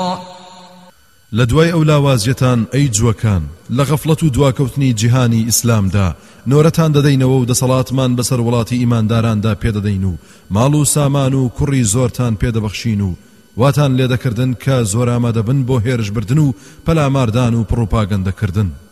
لدواي أولا وازيتان أي جوكان لغفلة دواكوتني جهاني إسلام دا نورتان ددينو دا صلاة من بسر ولاتي إيمان داران دا بيدا دينو مالو سامانو كوري زورتان بيدا بخشينو واتان لێدەکردن کە زۆر ئامادەبن بۆ هێرش بردن و پەلاماردان و پڕۆپاگەندەکردن.